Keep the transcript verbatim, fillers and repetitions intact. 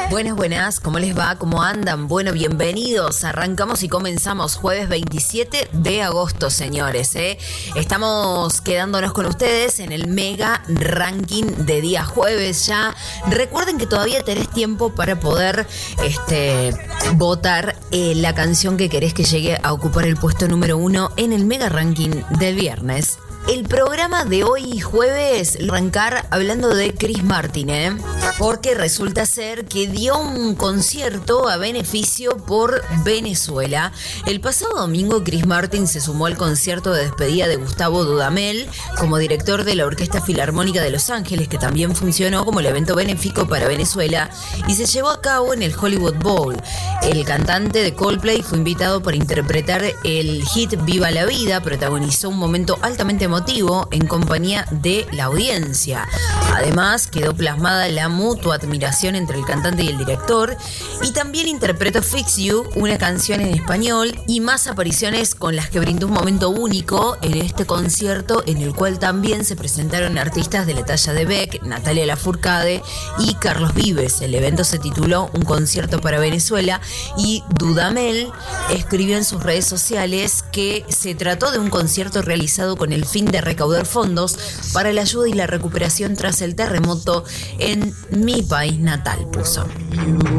Buenas, buenas, ¿cómo les va? ¿Cómo andan? Bueno, bienvenidos. Arrancamos y comenzamos jueves veintisiete de agosto, señores, ¿eh? Estamos quedándonos con ustedes en el mega ranking de día jueves ya. Recuerden que todavía tenés tiempo para poder este, votar eh, la canción que querés que llegue a ocupar el puesto número uno en el mega ranking del viernes. El programa de hoy jueves arrancar hablando de Chris Martin, ¿eh? Porque resulta ser que dio un concierto a beneficio por Venezuela. El pasado domingo Chris Martin se sumó al concierto de despedida de Gustavo Dudamel como director de la Orquesta Filarmónica de Los Ángeles, que también funcionó como el evento benéfico para Venezuela y se llevó a cabo en el Hollywood Bowl. El cantante de Coldplay fue invitado para interpretar el hit Viva la Vida, protagonizó un momento altamente emotivo en compañía de la audiencia. Además, quedó plasmada la mutua admiración entre el cantante y el director, y también interpretó Fix You, una canción en español, y más apariciones con las que brindó un momento único en este concierto, en el cual también se presentaron artistas de la talla de Beck, Natalia Lafourcade y Carlos Vives. El evento se tituló Un concierto para Venezuela, y Dudamel escribió en sus redes sociales que se trató de un concierto realizado con el fin de recaudar fondos para la ayuda y la recuperación tras el terremoto en mi país natal, puso.